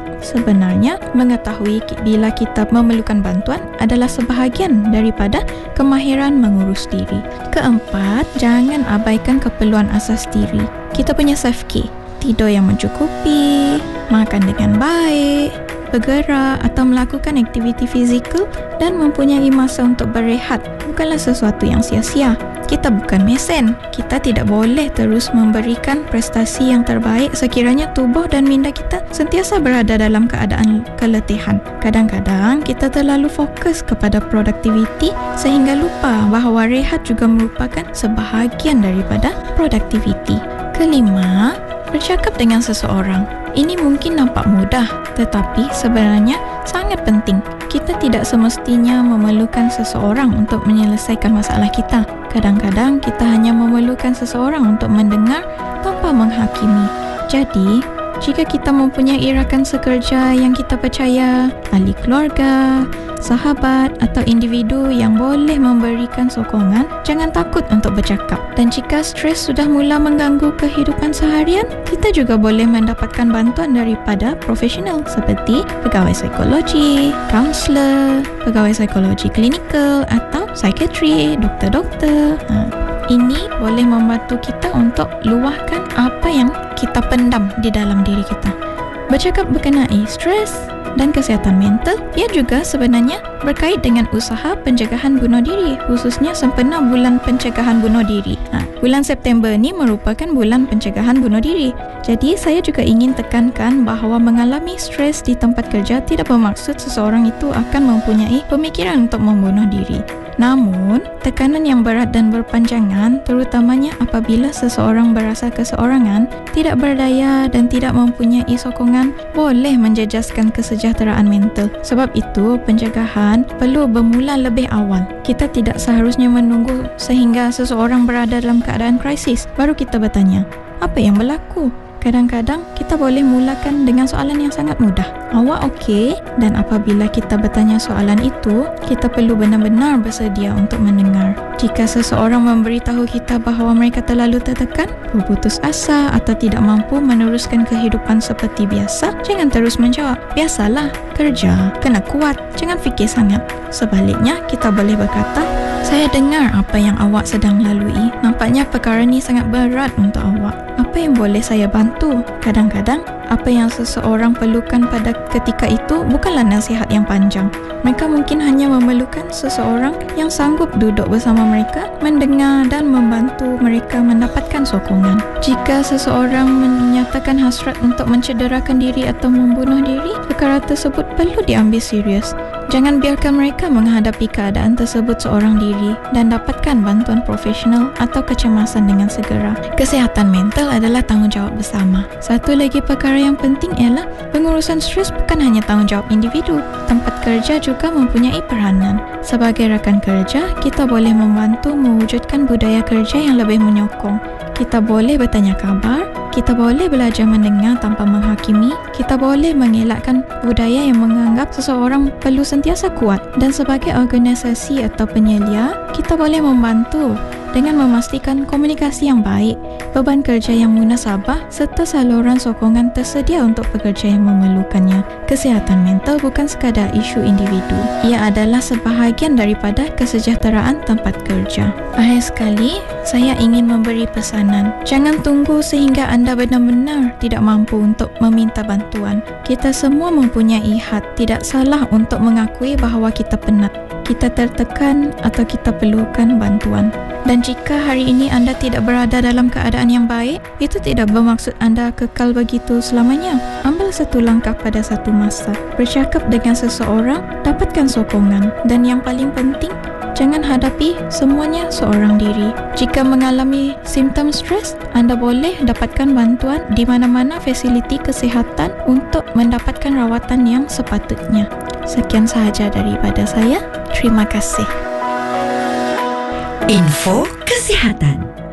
Sebenarnya, mengetahui bila kita memerlukan bantuan adalah sebahagian daripada kemahiran mengurus diri. Keempat, jangan abaikan keperluan asas diri. Kita punya self-care, tidur yang mencukupi, makan dengan baik, bergerak atau melakukan aktiviti fizikal dan mempunyai masa untuk berehat bukanlah sesuatu yang sia-sia. Kita bukan mesin. Kita tidak boleh terus memberikan prestasi yang terbaik sekiranya tubuh dan minda kita sentiasa berada dalam keadaan keletihan. Kadang-kadang kita terlalu fokus kepada produktiviti sehingga lupa bahawa rehat juga merupakan sebahagian daripada produktiviti. Kelima, bercakap dengan seseorang. Ini mungkin nampak mudah, tetapi sebenarnya sangat penting. Kita tidak semestinya memerlukan seseorang untuk menyelesaikan masalah kita. Kadang-kadang kita hanya memerlukan seseorang untuk mendengar tanpa menghakimi. Jadi, jika kita mempunyai rakan sekerja yang kita percaya, ahli keluarga, sahabat atau individu yang boleh memberikan sokongan, jangan takut untuk bercakap. Dan jika stres sudah mula mengganggu kehidupan seharian, kita juga boleh mendapatkan bantuan daripada profesional seperti pegawai psikologi, kaunselor, pegawai psikologi klinikal atau psikiatri, doktor-doktor. Ini boleh membantu kita untuk luahkan apa yang kita pendam di dalam diri kita. Bercakap berkenai stres dan kesihatan mental, ia juga sebenarnya berkait dengan usaha pencegahan bunuh diri, khususnya sempena bulan pencegahan bunuh diri. Bulan September ni merupakan bulan pencegahan bunuh diri. Jadi saya juga ingin tekankan bahawa mengalami stres di tempat kerja tidak bermaksud seseorang itu akan mempunyai pemikiran untuk membunuh diri. Namun, tekanan yang berat dan berpanjangan, terutamanya apabila seseorang berasa keseorangan, tidak berdaya dan tidak mempunyai sokongan, boleh menjejaskan kesejahteraan mental. Sebab itu, pencegahan perlu bermula lebih awal. Kita tidak seharusnya menunggu sehingga seseorang berada dalam keadaan krisis, baru kita bertanya, apa yang berlaku? Kadang-kadang kita boleh mulakan dengan soalan yang sangat mudah. Awak okey? Dan apabila kita bertanya soalan itu, kita perlu benar-benar bersedia untuk mendengar. Jika seseorang memberitahu kita bahawa mereka terlalu tertekan, berputus asa atau tidak mampu meneruskan kehidupan seperti biasa, jangan terus menjawab, biasalah, kerja, kena kuat, jangan fikir sangat. Sebaliknya, kita boleh berkata, saya dengar apa yang awak sedang lalui. Nampaknya perkara ni sangat berat untuk awak. Apa yang boleh saya bantu? Kadang-kadang, apa yang seseorang perlukan pada ketika itu bukanlah nasihat yang panjang. Mereka mungkin hanya memerlukan seseorang yang sanggup duduk bersama mereka, mendengar dan membantu mereka mendapatkan sokongan. Jika seseorang menyatakan hasrat untuk mencederakan diri atau membunuh diri, perkara tersebut perlu diambil serius. Jangan biarkan mereka menghadapi keadaan tersebut seorang diri dan dapatkan bantuan profesional atau kecemasan dengan segera. Kesihatan mental adalah tanggungjawab bersama. Satu lagi perkara yang penting ialah pengurusan stres bukan hanya tanggungjawab individu. Tempat kerja juga mempunyai peranan. Sebagai rakan kerja, kita boleh membantu mewujudkan budaya kerja yang lebih menyokong. Kita boleh bertanya khabar, kita boleh belajar mendengar tanpa menghakimi, kita boleh mengelakkan budaya yang menganggap seseorang perlu sentiasa kuat, dan sebagai organisasi atau penyelia, kita boleh membantu dengan memastikan komunikasi yang baik, beban kerja yang munasabah serta saluran sokongan tersedia untuk pekerja yang memerlukannya. Kesihatan mental bukan sekadar isu individu. Ia adalah sebahagian daripada kesejahteraan tempat kerja. Akhir sekali, saya ingin memberi pesanan. Jangan tunggu sehingga anda benar-benar tidak mampu untuk meminta bantuan. Kita semua mempunyai hak. Tidak salah untuk mengakui bahawa kita penat, kita tertekan atau kita perlukan bantuan. Dan jika hari ini anda tidak berada dalam keadaan yang baik, itu tidak bermaksud anda kekal begitu selamanya. Ambil satu langkah pada satu masa. Bercakap dengan seseorang, dapatkan sokongan. Dan yang paling penting, jangan hadapi semuanya seorang diri. Jika mengalami simptom stres, anda boleh dapatkan bantuan di mana-mana fasiliti kesihatan untuk mendapatkan rawatan yang sepatutnya. Sekian sahaja daripada saya. Terima kasih. Info Kesihatan.